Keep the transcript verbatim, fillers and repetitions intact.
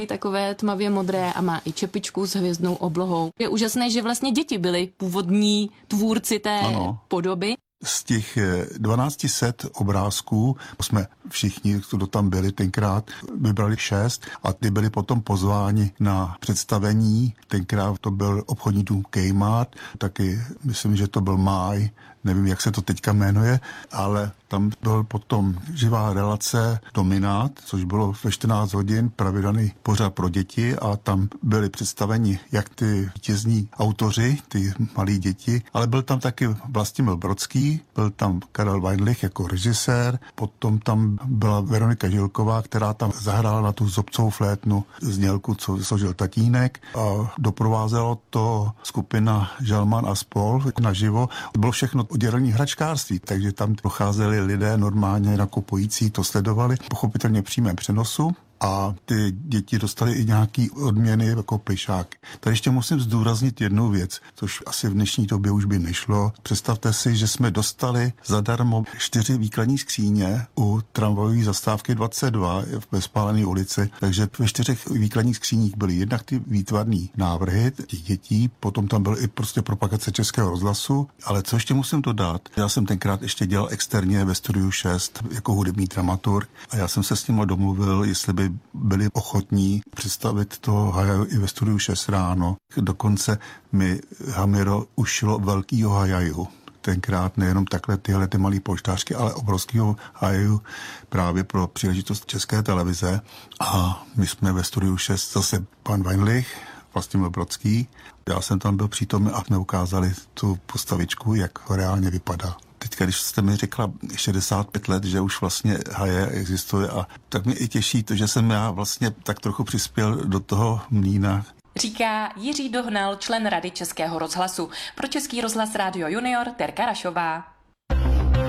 Je takové tmavě modré a má i čepičku s hvězdnou oblohou. Je úžasné, že vlastně děti byly původní tvůrci té ano. podoby. Z těch dvanáct set obrázků jsme všichni, kdo tam byli tenkrát, vybrali šest a ty byli potom pozváni na představení. Tenkrát to byl obchodní dům Kmart, taky myslím, že to byl Máj, nevím, jak se to teďka jmenuje, ale tam byl potom živá relace Dominát, což bylo ve čtrnáct hodin pravidelný pořad pro děti a tam byli představeni jak ty vítězní autoři, ty malí děti, ale byl tam taky Vlastimil Brodský, byl tam Karel Weinlich jako režisér, potom tam byla Veronika Žilková, která tam zahrála na tu zobcovou flétnu znělku, co složil tatínek a doprovázelo to skupina Žalman a spol naživo. To bylo všechno oddělení hračkářství, takže tam procházeli lidé normálně nakupující, to sledovali, pochopitelně v přímém přenosu. A ty děti dostaly i nějaký odměny jako plišáky. Tady ještě musím zdůraznit jednu věc, což asi v dnešní době už by nešlo. Představte si, že jsme dostali zadarmo čtyři výkladní skříně u tramvajové zastávky dvacet dva v Bezpálené ulici. Takže ve čtyřech výkladních skříních byly jednak ty výtvarné návrhy těch dětí, potom tam byl i prostě propagace Českého rozhlasu. Ale co ještě musím dodat, já jsem tenkrát ještě dělal externě ve Studiu šest jako hudební dramaturg a já jsem se s nimi domluvil, jestli by byli ochotní představit to hajaju i ve Studiu šest ráno. Dokonce mi Hamiro ušilo velkýho hajaju. Tenkrát nejenom takhle tyhle ty malý polštářky, ale obrovskýho hajaju právě pro příležitost České televize. A my jsme ve Studiu šest zase pan Weinlich, Vlastimil Brodský. Já jsem tam byl přítomný a jsme ukázali tu postavičku, jak ho reálně vypadá. Teď, když jste mi řekla šedesát pět let, že už vlastně haje existuje, a tak mě i těší to, že jsem já vlastně tak trochu přispěl do toho mlýna. Říká Jiří Dohnal, člen Rady Českého rozhlasu. Pro Český rozhlas Rádio Junior Terka Rašová.